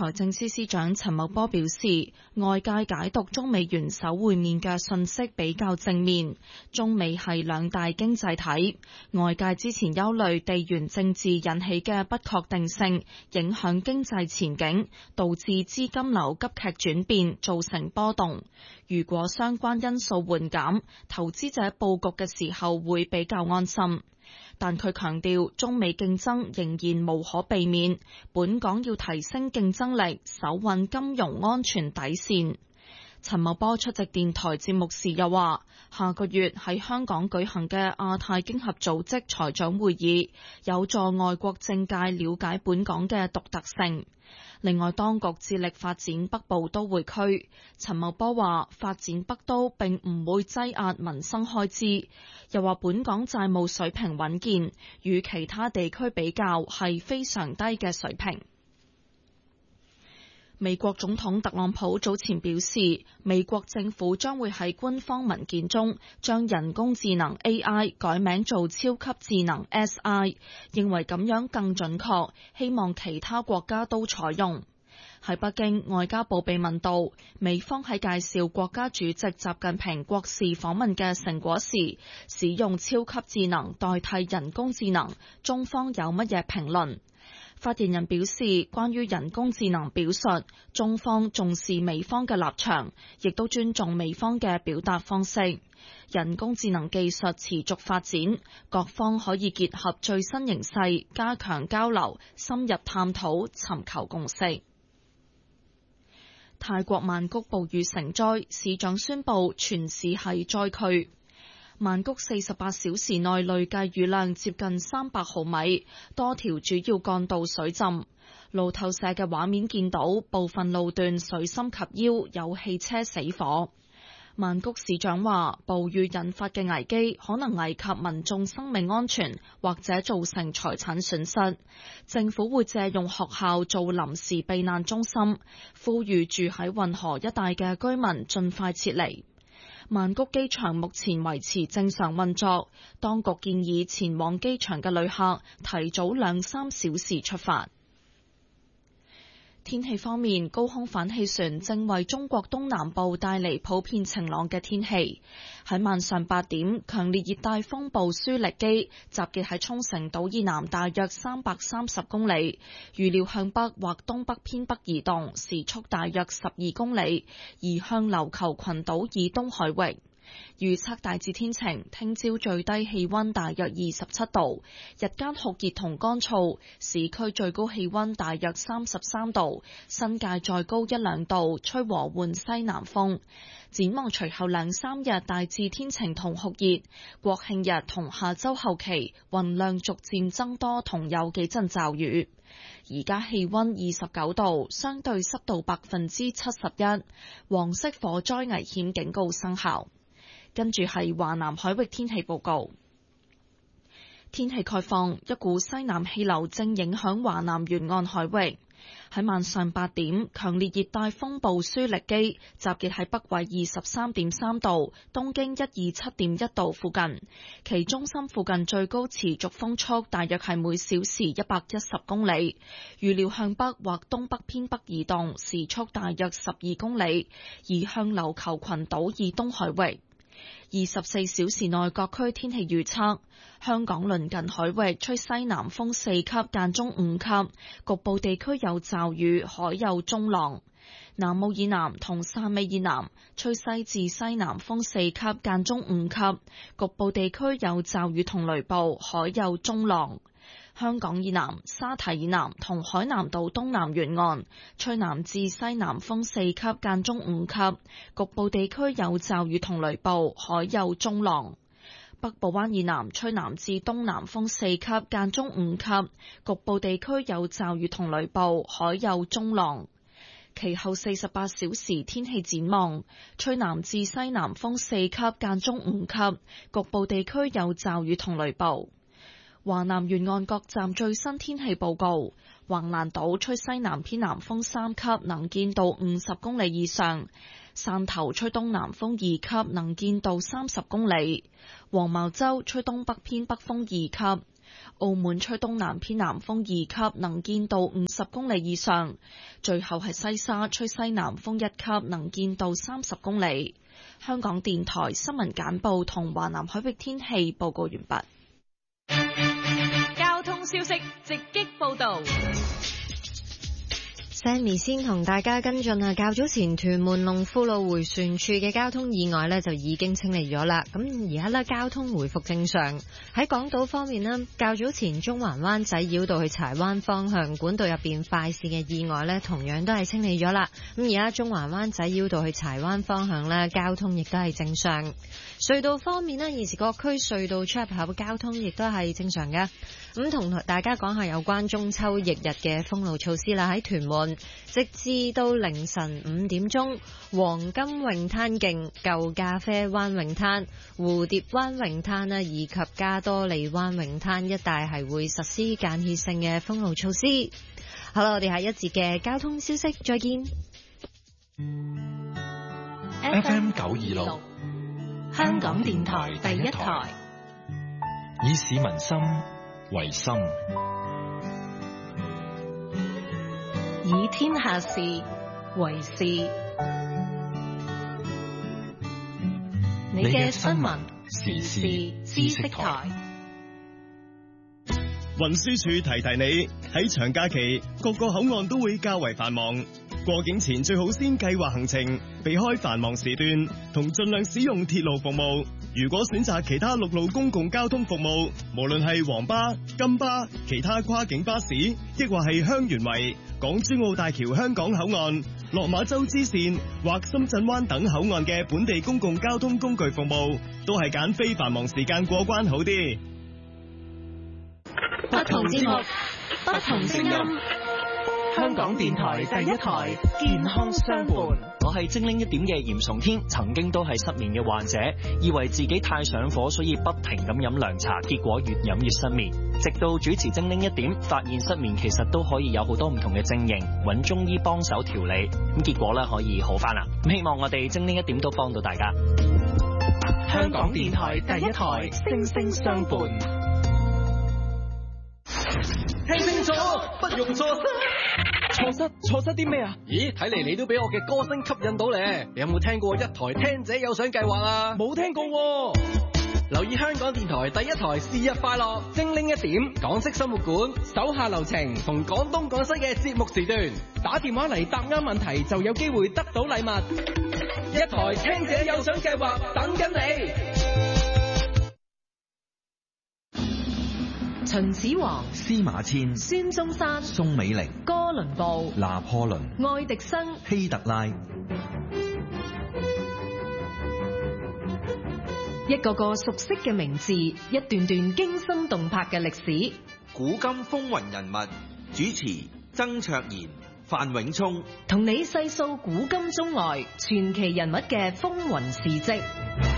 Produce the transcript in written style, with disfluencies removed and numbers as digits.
財政司司長陳茂波表示，外界解讀中美元首會面嘅信息比較正面，中美係兩大經濟體，外界之前憂慮地緣政治引起嘅不確定性影響經濟前景，導致資金流急劇轉變，造成波動。如果相關因素緩減，投資者佈局嘅時候會比較安心。但佢強調，中美競爭仍然無可避免，本港要提升競爭力，守穩金融安全底線。陳茂波出席電台節目時又話，下個月喺香港舉行嘅亞太經合組織財長會議，有助外國政界了解本港嘅獨特性。另外，當局致力發展北部都會區。陳茂波話，發展北都並唔會擠壓民生開支，又話本港債務水平穩健，與其他地區比較係非常低嘅水平。美國總統特朗普早前表示，美國政府將會喺官方文件中將人工智能 AI 改名做超級智能 SI， 認為咁樣更準確，希望其他國家都採用。喺北京，外交部被問到美方喺介紹國家主席習近平國事訪問嘅成果時，使用超級智能代替人工智能，中方有乜嘢評論？發言人表示，關於人工智能表述，中方重視美方嘅立場，亦都尊重美方嘅表達方式。人工智能技術持續發展，各方可以結合最新形勢，加強交流，深入探討，尋求共識。泰國曼谷暴雨成災，市長宣布全市係災區。曼谷48小時內累計雨量接近300毫米，多條主要幹道水浸。路透社嘅畫面見到部分路段水深及腰，有汽車死火。曼谷市長話，暴雨引發嘅危機可能危及民眾生命安全，或者造成財產損失。政府會借用學校做臨時避難中心，呼籲住喺運河一帶嘅居民盡快撤離。曼谷機場目前維持正常運作，當局建議前往機場嘅旅客提早2-3小時出發。天氣方面，高空反氣旋正為中國東南部帶嚟普遍晴朗嘅天氣。喺晚上8點，強烈熱帶風暴舒力基集結喺沖繩島以南大約330公里，預料向北或東北偏北移動，時速大約12公里，移向琉球群島以東海域。預測大致天晴，聽朝最低氣溫大約27度，日間酷熱同乾燥，市區最高氣溫大約33度，新界再高1-2度，吹和緩西南風。展望隨後2-3日大致天晴同酷熱，國慶日同下周後期雲量逐漸增多同有幾陣驟雨。而家氣溫29度，相對濕度71%，黃色火災危險警告生效。跟住係華南海域天氣報告。天氣概況，一股西南氣流正影響華南沿岸海域。喺晚上8點，強烈熱帶風暴舒力基集結喺北緯23.3度、東經127.1度附近，其中心附近最高持續風速大約係每小時110公里，預料向北或東北偏北移動，時速大約12公里，移向琉球群島以東海域。24小時內各區天氣預測：香港鄰近海域吹西南風4級間中5級，局部地區有驟雨，海有中浪；南澳以南同汕尾以南吹西至西南風4級間中5級，局部地區有驟雨同雷暴，海有中浪。香港以南、沙堤以南同海南島東南沿岸吹南至西南風4級間中5級，局部地區有驟雨同雷暴，海有中浪。北部灣以南吹南至東南風4級間中5級，局部地區有驟雨同雷暴，海有中浪。其後48小時天氣展望，吹南至西南風4級間中5級，局部地區有驟雨同雷暴。華南沿岸各站最新天氣報告：橫瀾島吹西南偏南風3級，能見度50公里以上；汕頭吹東南風2級，能見度30公里；黃茅洲吹東北偏北風2級； 澳門吹東南偏南風2級，能見度50公里以上。最後係西沙吹西南風1級，能見度30公里。香港電台新聞簡報同華南海域天氣報告完畢。 交通消息直擊報道。 Sammy 先同大家跟進啊，較早前屯門龍富路迴旋處嘅交通意外呢就已經清理咗啦。咁而家呢交通回復正常。喺港島方面呢，較早前中環灣仔繞道去柴灣方向管道入邊快線嘅意外呢同樣都係清理咗啦。咁而家中環灣仔繞道去柴灣方向呢交通亦都係正常。隧道方面呢，現時各區隧道出入口交通亦都係正常嘅。咁同大家講下有關中秋翌日嘅封路措施啦。喺屯門，直至到凌晨5點鐘，黃金泳灘徑、舊咖啡灣泳灘、蝴蝶灣泳灘啦，以及加多利灣泳灘一帶係會實施間歇性嘅封路措施。好啦，我哋下一節嘅交通消息再見。 FM 926， 香港電台第一台， 以市民心為心， 以天下事為事。你嘅新聞時事知識台。 運輸署提提你，喺長假期各個口岸都會較為繁忙，過境前最好先計劃行程，避開繁忙時段，同盡量使用鐵路服務。如果選擇其他陸路公共交通服務，無論係黃巴、金巴、其他跨境巴士，抑或係香園圍、港珠澳大橋香港口岸、落馬洲支線或深圳灣等口岸嘅本地公共交通工具服務，都係揀非繁忙時間過關好啲。 不同節目，不同聲音。香港電台第一台，健康相伴。 我係精靈一點嘅嚴崇天，曾經都係失眠嘅患者，以為自己太上火，所以不停咁飲涼茶，結果越飲越失眠。直到主持精靈一點，發現失眠其實都可以有好多唔同嘅症型，揾中醫幫手調理，咁結果咧可以好返啦。希望我哋精靈一點都幫到大家。 香港電台第一台，聲聲相伴。 聽清楚，不容錯失。錯失啲咩啊？咦，睇嚟你都俾我嘅歌聲吸引到咧。你有冇聽過一台聽者有獎計劃啊？冇聽過喎。留意香港電台第一台是日快樂，精靈一點，港式生活館，手下留情，同廣東廣西嘅節目時段，打電話嚟答啱問題就有機會得到禮物。一台聽者有獎計劃等緊你。 秦始皇、 司馬遷、 孫中山、 宋美齡、 哥倫布、 拿破崙、 愛迪生、 希特拉， 一個個熟悉嘅名字，一段段驚心動魄嘅歷史。 古今風雲人物，主持曾卓然、范永聰， 同你細數古今中外傳奇人物嘅風雲事跡。